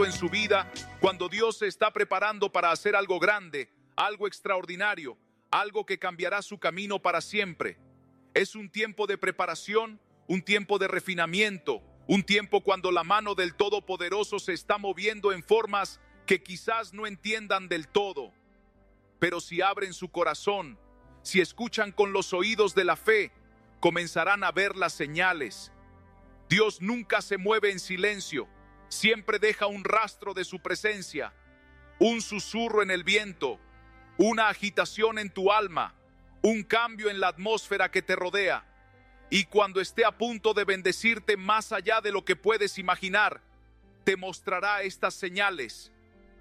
en su vida cuando Dios se está preparando para hacer algo grande, algo extraordinario, algo que cambiará su camino para siempre. Es un tiempo de preparación, un tiempo de refinamiento, un tiempo cuando la mano del Todopoderoso se está moviendo en formas que quizás no entiendan del todo. Pero si abren su corazón, si escuchan con los oídos de la fe, comenzarán a ver las señales. Dios nunca se mueve en silencio, siempre deja un rastro de su presencia, un susurro en el viento, una agitación en tu alma, un cambio en la atmósfera que te rodea. Y cuando esté a punto de bendecirte más allá de lo que puedes imaginar, te mostrará estas señales.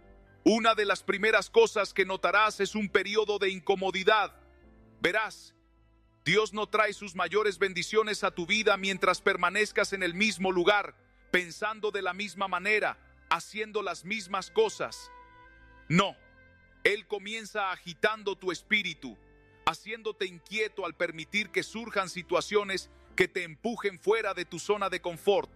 Una de las primeras cosas que notarás es un periodo de incomodidad. Verás, Dios no trae sus mayores bendiciones a tu vida mientras permanezcas en el mismo lugar, pensando de la misma manera, haciendo las mismas cosas. No, Él comienza agitando tu espíritu, haciéndote inquieto al permitir que surjan situaciones que te empujen fuera de tu zona de confort.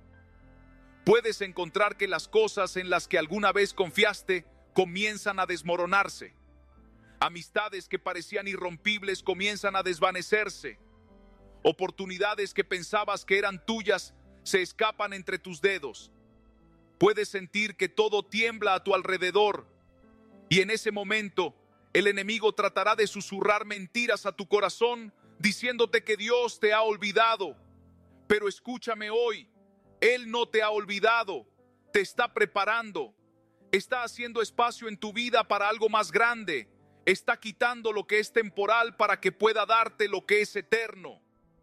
Puedes encontrar que las cosas en las que alguna vez confiaste comienzan a desmoronarse. Amistades que parecían irrompibles comienzan a desvanecerse. Oportunidades que pensabas que eran tuyas se escapan entre tus dedos. Puedes sentir que todo tiembla a tu alrededor, y en ese momento el enemigo tratará de susurrar mentiras a tu corazón, diciéndote que Dios te ha olvidado. Pero escúchame hoy, Él no te ha olvidado, te está preparando, está haciendo espacio en tu vida para algo más grande, está quitando lo que es temporal para que pueda darte lo que es eterno.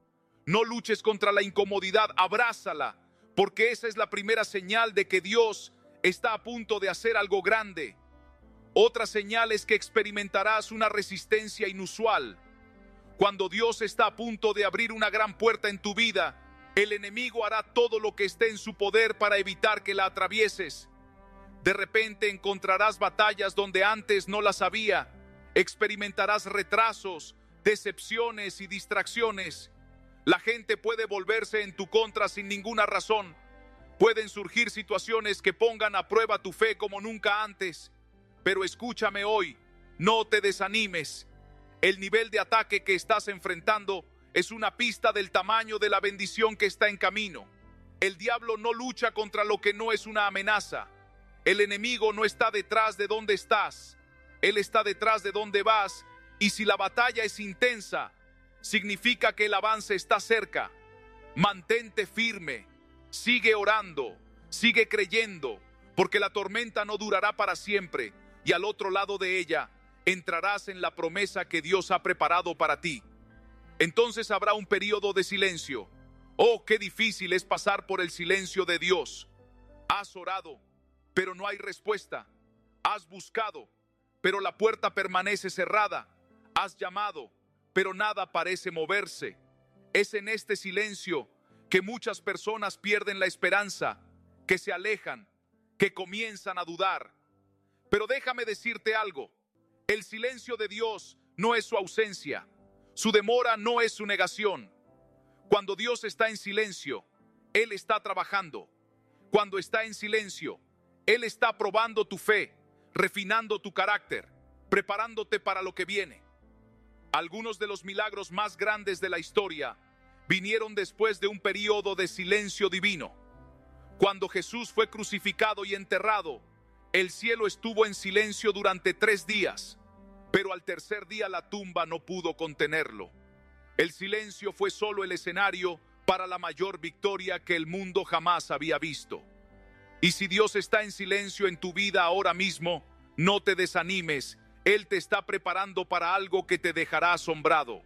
No luches contra la incomodidad, abrázala, porque esa es la primera señal de que Dios está a punto de hacer algo grande. Otra señal es que experimentarás una resistencia inusual. Cuando Dios está a punto de abrir una gran puerta en tu vida, el enemigo hará todo lo que esté en su poder para evitar que la atravieses. De repente encontrarás batallas donde antes no las había. Experimentarás retrasos, decepciones y distracciones. La gente puede volverse en tu contra sin ninguna razón. Pueden surgir situaciones que pongan a prueba tu fe como nunca antes. Pero escúchame hoy, no te desanimes. El nivel de ataque que estás enfrentando es una pista del tamaño de la bendición que está en camino. El diablo no lucha contra lo que no es una amenaza. El enemigo no está detrás de donde estás. Él está detrás de donde vas, y si la batalla es intensa, significa que el avance está cerca. Mantente firme, sigue orando, sigue creyendo, porque la tormenta no durará para siempre. Y al otro lado de ella, entrarás en la promesa que Dios ha preparado para ti. Entonces habrá un periodo de silencio. Oh, qué difícil es pasar por el silencio de Dios. Has orado, pero no hay respuesta. Has buscado, pero la puerta permanece cerrada. Has llamado, pero nada parece moverse. Es en este silencio que muchas personas pierden la esperanza, que se alejan, que comienzan a dudar. Pero déjame decirte algo, el silencio de Dios no es su ausencia, su demora no es su negación. Cuando Dios está en silencio, Él está trabajando. Cuando está en silencio, Él está probando tu fe, refinando tu carácter, preparándote para lo que viene. Algunos de los milagros más grandes de la historia vinieron después de un periodo de silencio divino. Cuando Jesús fue crucificado y enterrado, el cielo estuvo en silencio durante 3 días, pero al tercer día la tumba no pudo contenerlo. El silencio fue solo el escenario para la mayor victoria que el mundo jamás había visto. Y si Dios está en silencio en tu vida ahora mismo, no te desanimes, Él te está preparando para algo que te dejará asombrado.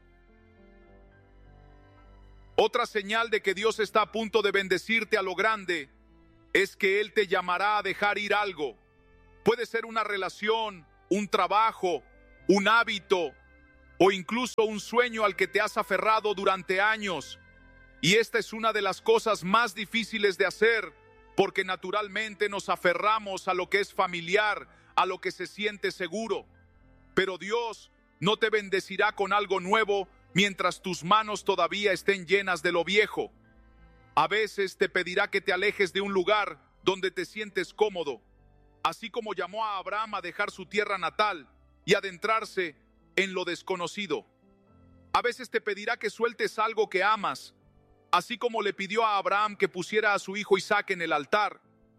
Otra señal de que Dios está a punto de bendecirte a lo grande es que Él te llamará a dejar ir algo. Puede ser una relación, un trabajo, un hábito o incluso un sueño al que te has aferrado durante años. Y esta es una de las cosas más difíciles de hacer, porque naturalmente nos aferramos a lo que es familiar, a lo que se siente seguro. Pero Dios no te bendecirá con algo nuevo mientras tus manos todavía estén llenas de lo viejo. A veces te pedirá que te alejes de un lugar donde te sientes cómodo, así como llamó a Abraham a dejar su tierra natal y adentrarse en lo desconocido. A veces te pedirá que sueltes algo que amas, así como le pidió a Abraham que pusiera a su hijo Isaac en el altar.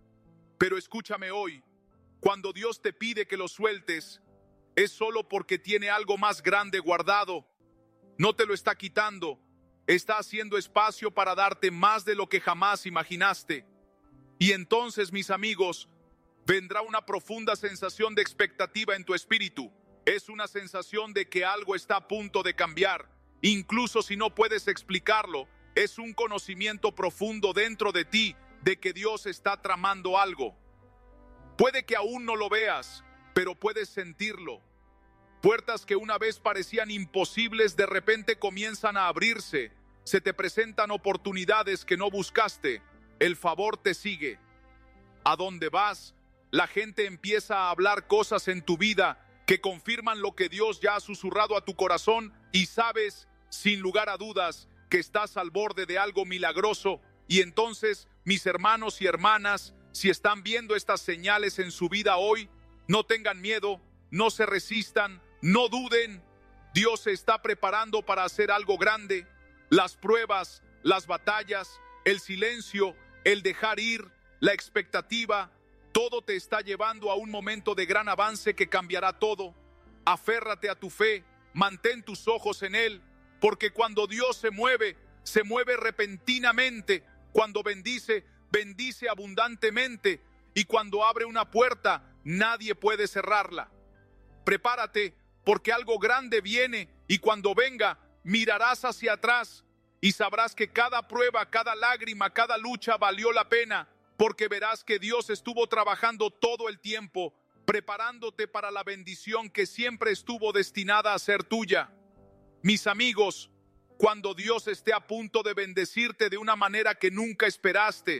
Pero escúchame hoy, cuando Dios te pide que lo sueltes, es solo porque tiene algo más grande guardado. No te lo está quitando, está haciendo espacio para darte más de lo que jamás imaginaste. Y entonces, mis amigos, vendrá una profunda sensación de expectativa en tu espíritu. Es una sensación de que algo está a punto de cambiar. Incluso si no puedes explicarlo, es un conocimiento profundo dentro de ti de que Dios está tramando algo. Puede que aún no lo veas, pero puedes sentirlo. Puertas que una vez parecían imposibles de repente comienzan a abrirse. Se te presentan oportunidades que no buscaste. El favor te sigue. ¿A dónde vas? La gente empieza a hablar cosas en tu vida que confirman lo que Dios ya ha susurrado a tu corazón y sabes, sin lugar a dudas, que estás al borde de algo milagroso. Y entonces, mis hermanos y hermanas, si están viendo estas señales en su vida hoy, no tengan miedo, no se resistan, no duden. Dios se está preparando para hacer algo grande. Las pruebas, las batallas, el silencio, el dejar ir, la expectativa, todo te está llevando a un momento de gran avance que cambiará todo. Aférrate a tu fe, mantén tus ojos en Él, porque cuando Dios se mueve repentinamente. Cuando bendice, bendice abundantemente. Y cuando abre una puerta, nadie puede cerrarla. Prepárate, porque algo grande viene, y cuando venga, mirarás hacia atrás y sabrás que cada prueba, cada lágrima, cada lucha valió la pena, porque verás que Dios estuvo trabajando todo el tiempo, preparándote para la bendición que siempre estuvo destinada a ser tuya. Mis amigos, cuando Dios esté a punto de bendecirte de una manera que nunca esperaste,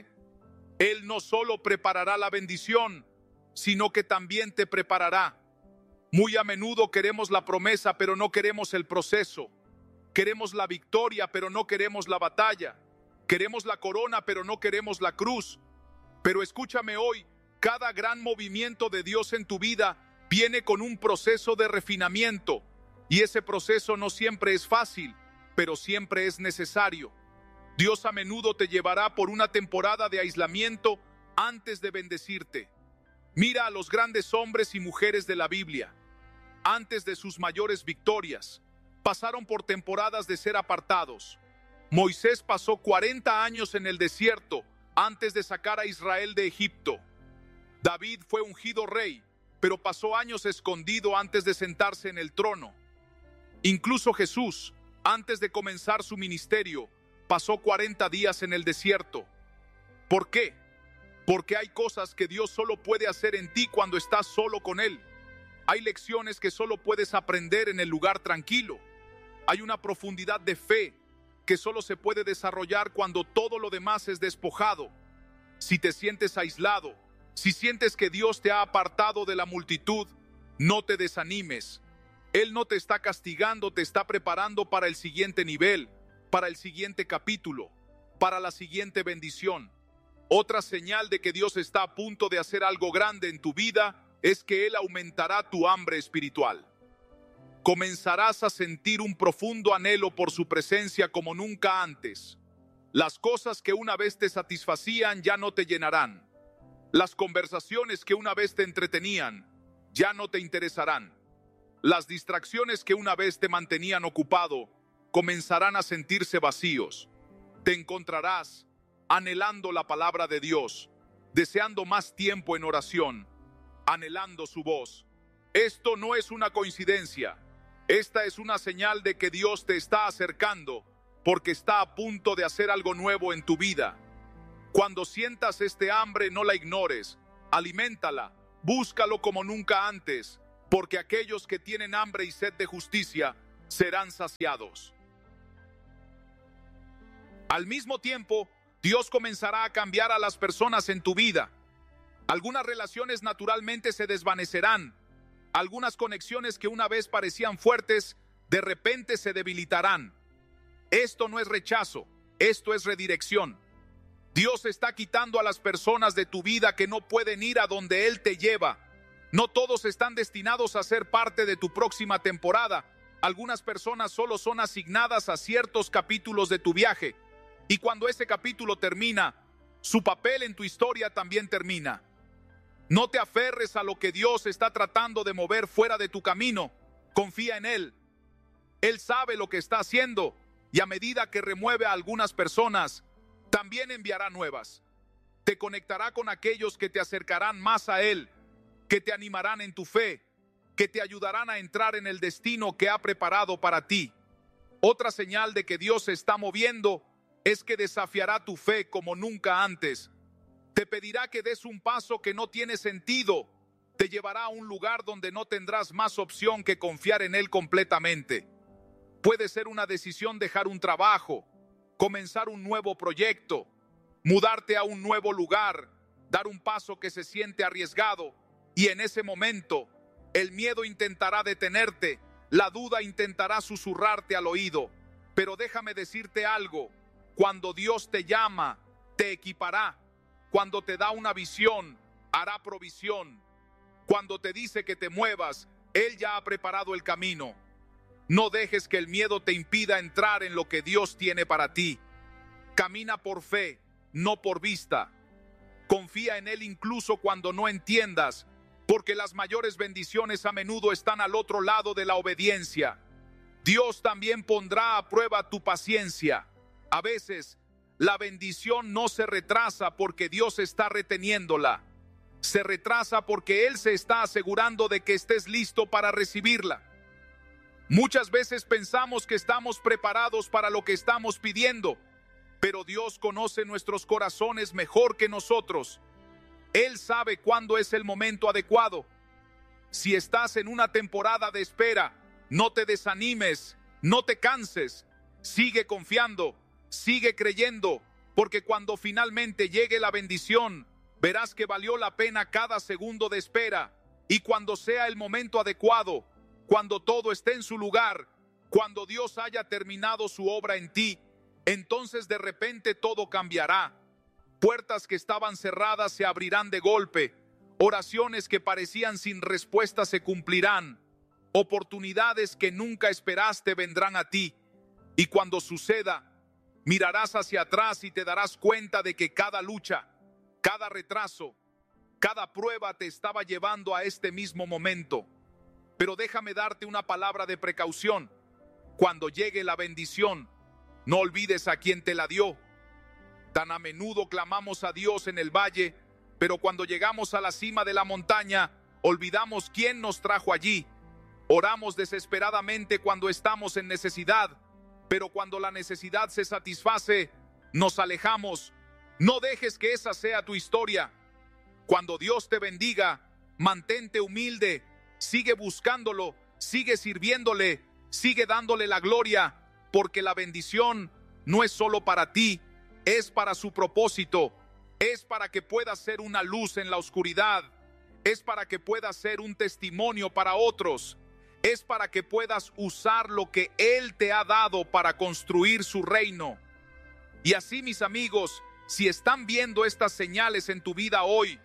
Él no solo preparará la bendición, sino que también te preparará. Muy a menudo queremos la promesa, pero no queremos el proceso. Queremos la victoria, pero no queremos la batalla. Queremos la corona, pero no queremos la cruz. Pero escúchame hoy, cada gran movimiento de Dios en tu vida viene con un proceso de refinamiento. Y ese proceso no siempre es fácil, pero siempre es necesario. Dios a menudo te llevará por una temporada de aislamiento antes de bendecirte. Mira a los grandes hombres y mujeres de la Biblia. Antes de sus mayores victorias, pasaron por temporadas de ser apartados. Moisés pasó 40 años en el desierto antes de sacar a Israel de Egipto. David fue ungido rey, pero pasó años escondido antes de sentarse en el trono. Incluso Jesús, antes de comenzar su ministerio, pasó 40 días en el desierto. ¿Por qué? Porque hay cosas que Dios solo puede hacer en ti cuando estás solo con Él. Hay lecciones que solo puedes aprender en el lugar tranquilo. Hay una profundidad de fe que solo se puede desarrollar cuando todo lo demás es despojado. Si te sientes aislado, si sientes que Dios te ha apartado de la multitud, no te desanimes. Él no te está castigando, te está preparando para el siguiente nivel, para el siguiente capítulo, para la siguiente bendición. Otra señal de que Dios está a punto de hacer algo grande en tu vida es que Él aumentará tu hambre espiritual. Comenzarás a sentir un profundo anhelo por su presencia como nunca antes. Las cosas que una vez te satisfacían ya no te llenarán. Las conversaciones que una vez te entretenían ya no te interesarán. Las distracciones que una vez te mantenían ocupado comenzarán a sentirse vacíos. Te encontrarás anhelando la palabra de Dios, deseando más tiempo en oración, anhelando su voz. Esto no es una coincidencia. Esta es una señal de que Dios te está acercando, porque está a punto de hacer algo nuevo en tu vida. Cuando sientas este hambre, no la ignores. Aliméntala, búscalo como nunca antes, porque aquellos que tienen hambre y sed de justicia serán saciados. Al mismo tiempo, Dios comenzará a cambiar a las personas en tu vida. Algunas relaciones naturalmente se desvanecerán. Algunas conexiones que una vez parecían fuertes, de repente se debilitarán. Esto no es rechazo, esto es redirección. Dios está quitando a las personas de tu vida que no pueden ir a donde Él te lleva. No todos están destinados a ser parte de tu próxima temporada. Algunas personas solo son asignadas a ciertos capítulos de tu viaje. Y cuando ese capítulo termina, su papel en tu historia también termina. No te aferres a lo que Dios está tratando de mover fuera de tu camino. Confía en Él. Él sabe lo que está haciendo y a medida que remueve a algunas personas, también enviará nuevas. Te conectará con aquellos que te acercarán más a Él, que te animarán en tu fe, que te ayudarán a entrar en el destino que ha preparado para ti. Otra señal de que Dios se está moviendo es que desafiará tu fe como nunca antes. Te pedirá que des un paso que no tiene sentido. Te llevará a un lugar donde no tendrás más opción que confiar en Él completamente. Puede ser una decisión dejar un trabajo, comenzar un nuevo proyecto, mudarte a un nuevo lugar, dar un paso que se siente arriesgado. Y en ese momento, el miedo intentará detenerte, la duda intentará susurrarte al oído. Pero déjame decirte algo, cuando Dios te llama, te equipará. Cuando te da una visión, hará provisión. Cuando te dice que te muevas, Él ya ha preparado el camino. No dejes que el miedo te impida entrar en lo que Dios tiene para ti. Camina por fe, no por vista. Confía en Él incluso cuando no entiendas, porque las mayores bendiciones a menudo están al otro lado de la obediencia. Dios también pondrá a prueba tu paciencia. A veces, la bendición no se retrasa porque Dios está reteniéndola. Se retrasa porque Él se está asegurando de que estés listo para recibirla. Muchas veces pensamos que estamos preparados para lo que estamos pidiendo, pero Dios conoce nuestros corazones mejor que nosotros. Él sabe cuándo es el momento adecuado. Si estás en una temporada de espera, no te desanimes, no te canses. Sigue confiando, sigue creyendo, porque cuando finalmente llegue la bendición, verás que valió la pena cada segundo de espera. Y cuando sea el momento adecuado, cuando todo esté en su lugar, cuando Dios haya terminado su obra en ti, entonces de repente todo cambiará. Puertas que estaban cerradas se abrirán de golpe. Oraciones que parecían sin respuesta se cumplirán. Oportunidades que nunca esperaste vendrán a ti. Y cuando suceda, mirarás hacia atrás y te darás cuenta de que cada lucha, cada retraso, cada prueba te estaba llevando a este mismo momento. Pero déjame darte una palabra de precaución. Cuando llegue la bendición, no olvides a quien te la dio. Tan a menudo clamamos a Dios en el valle, pero cuando llegamos a la cima de la montaña, olvidamos quién nos trajo allí. Oramos desesperadamente cuando estamos en necesidad, pero cuando la necesidad se satisface, nos alejamos. No dejes que esa sea tu historia. Cuando Dios te bendiga, mantente humilde, sigue buscándolo, sigue sirviéndole, sigue dándole la gloria, porque la bendición no es solo para ti, es para su propósito, es para que puedas ser una luz en la oscuridad, es para que puedas ser un testimonio para otros, es para que puedas usar lo que Él te ha dado para construir su reino. Y así, mis amigos, si están viendo estas señales en tu vida hoy,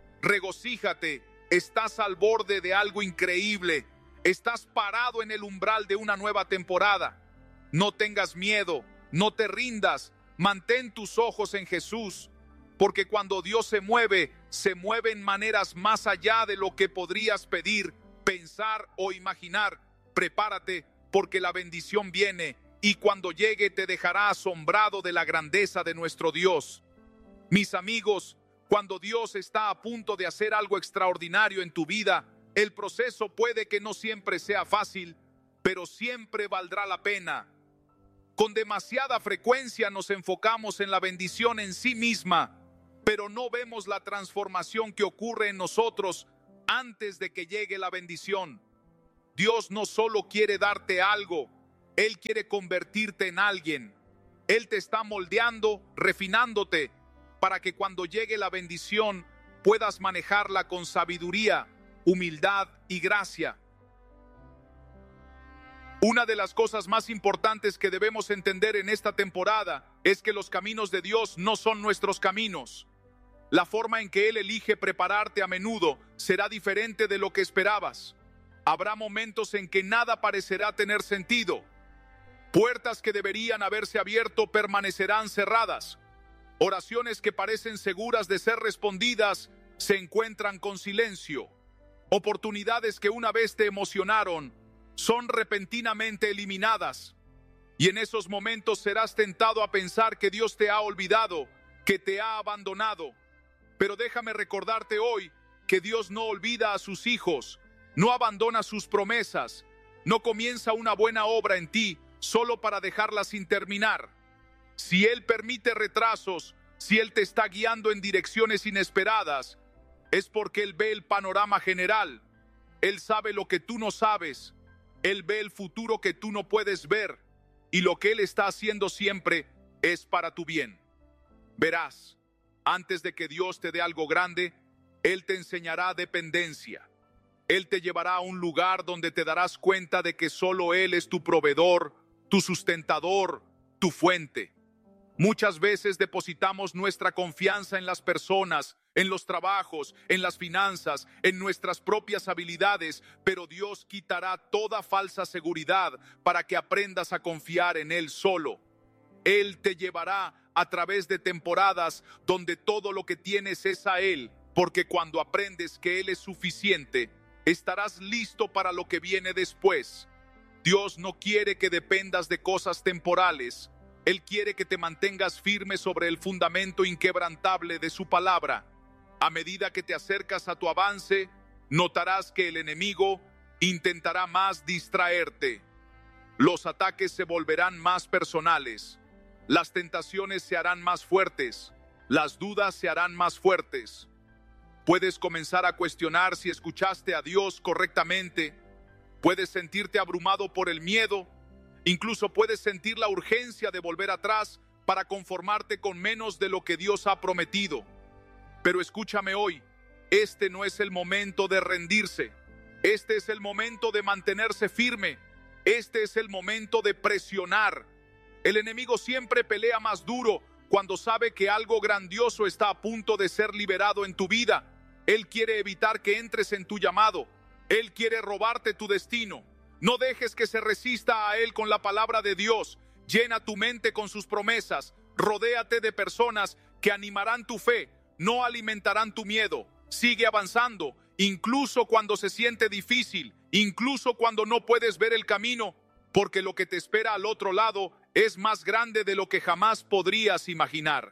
regocíjate, estás al borde de algo increíble, estás parado en el umbral de una nueva temporada. No tengas miedo, no te rindas, mantén tus ojos en Jesús, porque cuando Dios se mueve en maneras más allá de lo que podrías pedir, pensar o imaginar. Prepárate, porque la bendición viene, y cuando llegue te dejará asombrado de la grandeza de nuestro Dios. Mis amigos, cuando Dios está a punto de hacer algo extraordinario en tu vida, el proceso puede que no siempre sea fácil, pero siempre valdrá la pena. Con demasiada frecuencia nos enfocamos en la bendición en sí misma, pero no vemos la transformación que ocurre en nosotros antes de que llegue la bendición. Dios no solo quiere darte algo, Él quiere convertirte en alguien. Él te está moldeando, refinándote, para que cuando llegue la bendición puedas manejarla con sabiduría, humildad y gracia. Una de las cosas más importantes que debemos entender en esta temporada es que los caminos de Dios no son nuestros caminos. La forma en que Él elige prepararte a menudo será diferente de lo que esperabas. Habrá momentos en que nada parecerá tener sentido. Puertas que deberían haberse abierto permanecerán cerradas. Oraciones que parecen seguras de ser respondidas se encuentran con silencio. Oportunidades que una vez te emocionaron son repentinamente eliminadas. Y en esos momentos serás tentado a pensar que Dios te ha olvidado, que te ha abandonado. Pero déjame recordarte hoy que Dios no olvida a sus hijos, no abandona sus promesas, no comienza una buena obra en ti solo para dejarla sin terminar. Si Él permite retrasos, si Él te está guiando en direcciones inesperadas, es porque Él ve el panorama general. Él sabe lo que tú no sabes. Él ve el futuro que tú no puedes ver. Y lo que Él está haciendo siempre es para tu bien. Verás, antes de que Dios te dé algo grande, Él te enseñará dependencia. Él te llevará a un lugar donde te darás cuenta de que solo Él es tu proveedor, tu sustentador, tu fuente. Muchas veces depositamos nuestra confianza en las personas, en los trabajos, en las finanzas, en nuestras propias habilidades, pero Dios quitará toda falsa seguridad para que aprendas a confiar en Él solo. Él te llevará a través de temporadas donde todo lo que tienes es a Él, porque cuando aprendes que Él es suficiente, estarás listo para lo que viene después. Dios no quiere que dependas de cosas temporales. Él quiere que te mantengas firme sobre el fundamento inquebrantable de su palabra. A medida que te acercas a tu avance, notarás que el enemigo intentará más distraerte. Los ataques se volverán más personales. Las tentaciones se harán más fuertes. Las dudas se harán más fuertes. Puedes comenzar a cuestionar si escuchaste a Dios correctamente. Puedes sentirte abrumado por el miedo. Incluso puedes sentir la urgencia de volver atrás para conformarte con menos de lo que Dios ha prometido. Pero escúchame hoy, este no es el momento de rendirse. Este es el momento de mantenerse firme. Este es el momento de presionar. El enemigo siempre pelea más duro cuando sabe que algo grandioso está a punto de ser liberado en tu vida. Él quiere evitar que entres en tu llamado. Él quiere robarte tu destino. No dejes que se resista a Él con la palabra de Dios. Llena tu mente con sus promesas. Rodéate de personas que animarán tu fe, no alimentarán tu miedo. Sigue avanzando, incluso cuando se siente difícil, incluso cuando no puedes ver el camino, porque lo que te espera al otro lado es más grande de lo que jamás podrías imaginar.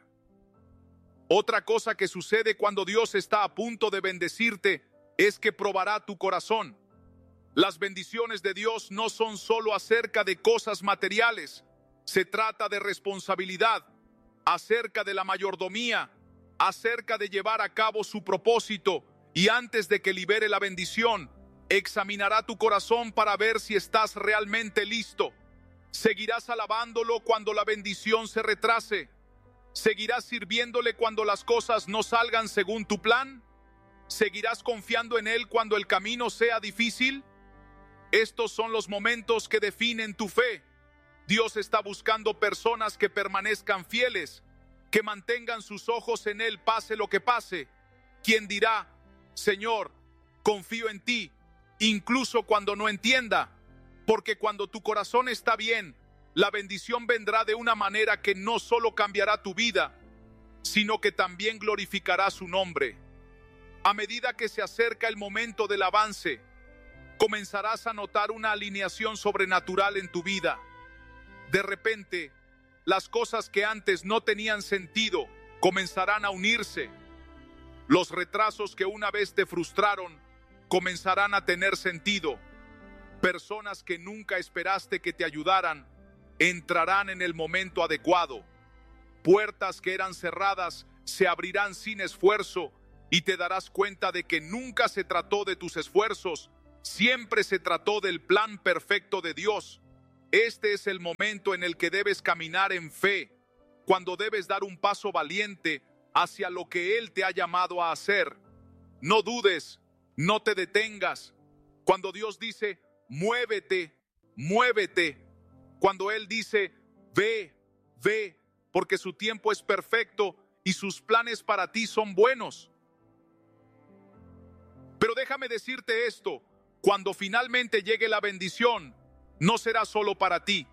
Otra cosa que sucede cuando Dios está a punto de bendecirte es que probará tu corazón. Las bendiciones de Dios no son solo acerca de cosas materiales. Se trata de responsabilidad, acerca de la mayordomía, acerca de llevar a cabo su propósito, y antes de que libere la bendición, examinará tu corazón para ver si estás realmente listo. ¿Seguirás alabándolo cuando la bendición se retrase? ¿Seguirás sirviéndole cuando las cosas no salgan según tu plan? ¿Seguirás confiando en Él cuando el camino sea difícil? Estos son los momentos que definen tu fe. Dios está buscando personas que permanezcan fieles, que mantengan sus ojos en Él pase lo que pase. Quien dirá, Señor, confío en ti, incluso cuando no entienda, porque cuando tu corazón está bien, la bendición vendrá de una manera que no solo cambiará tu vida, sino que también glorificará su nombre. A medida que se acerca el momento del avance, comenzarás a notar una alineación sobrenatural en tu vida. De repente, las cosas que antes no tenían sentido comenzarán a unirse. Los retrasos que una vez te frustraron comenzarán a tener sentido. Personas que nunca esperaste que te ayudaran entrarán en el momento adecuado. Puertas que eran cerradas se abrirán sin esfuerzo y te darás cuenta de que nunca se trató de tus esfuerzos, siempre se trató del plan perfecto de Dios. Este es el momento en el que debes caminar en fe, cuando debes dar un paso valiente hacia lo que Él te ha llamado a hacer. No dudes, no te detengas. Cuando Dios dice, muévete, muévete. Cuando Él dice, ve, ve, porque su tiempo es perfecto y sus planes para ti son buenos. Pero déjame decirte esto, cuando finalmente llegue la bendición, no será solo para ti.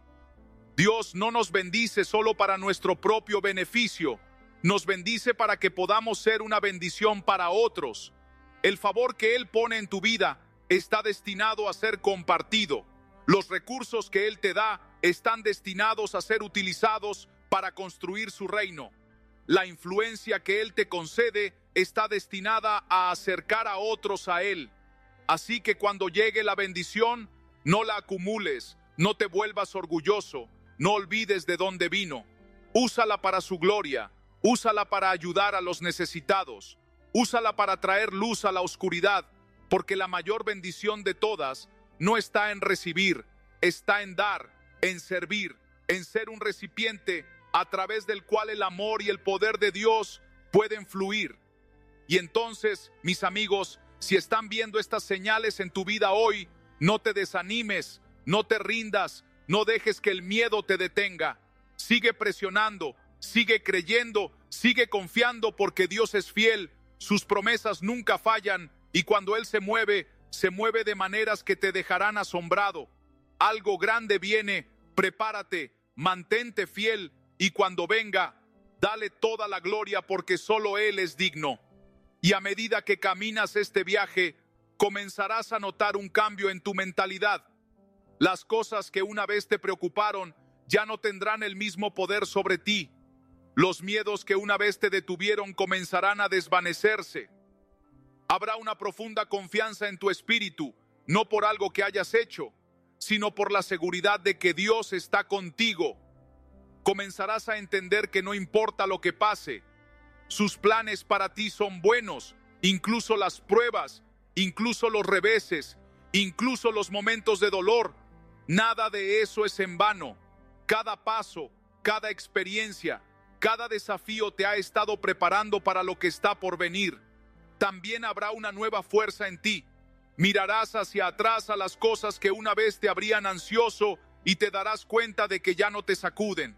Dios no nos bendice solo para nuestro propio beneficio, nos bendice para que podamos ser una bendición para otros. El favor que Él pone en tu vida está destinado a ser compartido. Los recursos que Él te da están destinados a ser utilizados para construir su reino. La influencia que Él te concede está destinada a acercar a otros a Él. Así que cuando llegue la bendición, no la acumules, no te vuelvas orgulloso, no olvides de dónde vino. Úsala para su gloria, úsala para ayudar a los necesitados, úsala para traer luz a la oscuridad, porque la mayor bendición de todas no está en recibir, está en dar, en servir, en ser un recipiente a través del cual el amor y el poder de Dios pueden fluir. Y entonces, mis amigos, si están viendo estas señales en tu vida hoy, no te desanimes, no te rindas, no dejes que el miedo te detenga. Sigue presionando, sigue creyendo, sigue confiando porque Dios es fiel, sus promesas nunca fallan y cuando Él se mueve de maneras que te dejarán asombrado. Algo grande viene, prepárate, mantente fiel y cuando venga, dale toda la gloria porque solo Él es digno. Y a medida que caminas este viaje, comenzarás a notar un cambio en tu mentalidad. Las cosas que una vez te preocuparon ya no tendrán el mismo poder sobre ti. Los miedos que una vez te detuvieron comenzarán a desvanecerse. Habrá una profunda confianza en tu espíritu, no por algo que hayas hecho, sino por la seguridad de que Dios está contigo. Comenzarás a entender que no importa lo que pase, sus planes para ti son buenos, incluso las pruebas, incluso los reveses, incluso los momentos de dolor. Nada de eso es en vano. Cada paso, cada experiencia, cada desafío te ha estado preparando para lo que está por venir. También habrá una nueva fuerza en ti. Mirarás hacia atrás a las cosas que una vez te habrían ansioso y te darás cuenta de que ya no te sacuden.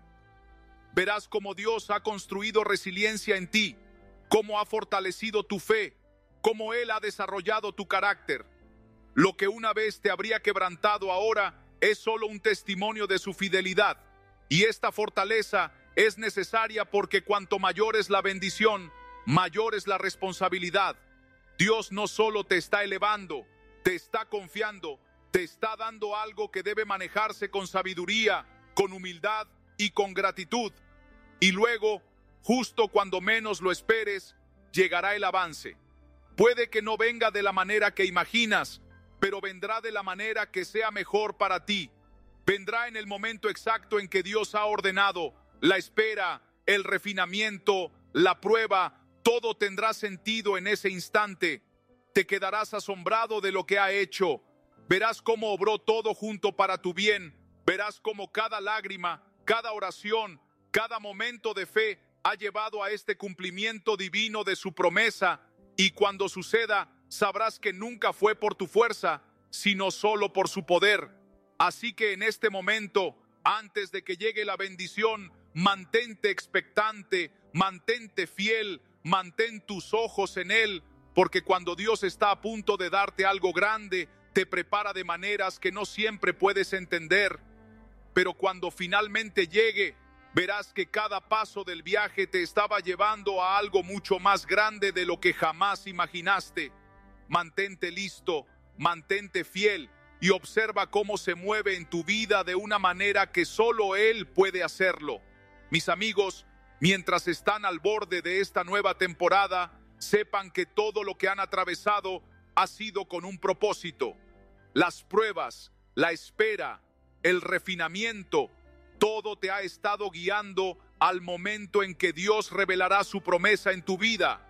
Verás cómo Dios ha construido resiliencia en ti, cómo ha fortalecido tu fe, cómo Él ha desarrollado tu carácter. Lo que una vez te habría quebrantado ahora es solo un testimonio de su fidelidad. Y esta fortaleza es necesaria porque cuanto mayor es la bendición, mayor es la responsabilidad. Dios no solo te está elevando, te está confiando, te está dando algo que debe manejarse con sabiduría, con humildad y con gratitud. Y luego, justo cuando menos lo esperes, llegará el avance. Puede que no venga de la manera que imaginas, pero vendrá de la manera que sea mejor para ti. Vendrá en el momento exacto en que Dios ha ordenado. La espera, el refinamiento, la prueba, todo tendrá sentido en ese instante. Te quedarás asombrado de lo que ha hecho. Verás cómo obró todo junto para tu bien. Verás cómo cada lágrima, cada oración, cada momento de fe ha llevado a este cumplimiento divino de su promesa. Y cuando suceda, sabrás que nunca fue por tu fuerza, sino solo por su poder. Así que en este momento, antes de que llegue la bendición, mantente expectante, mantente fiel, mantén tus ojos en Él, porque cuando Dios está a punto de darte algo grande, te prepara de maneras que no siempre puedes entender. Pero cuando finalmente llegue, verás que cada paso del viaje te estaba llevando a algo mucho más grande de lo que jamás imaginaste. Mantente listo, mantente fiel y observa cómo se mueve en tu vida de una manera que solo Él puede hacerlo. Mis amigos, mientras están al borde de esta nueva temporada, sepan que todo lo que han atravesado ha sido con un propósito. Las pruebas, la espera, el refinamiento, todo te ha estado guiando al momento en que Dios revelará su promesa en tu vida.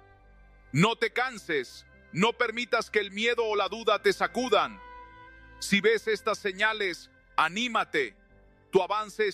No te canses, no permitas que el miedo o la duda te sacudan. Si ves estas señales, anímate. Tu avance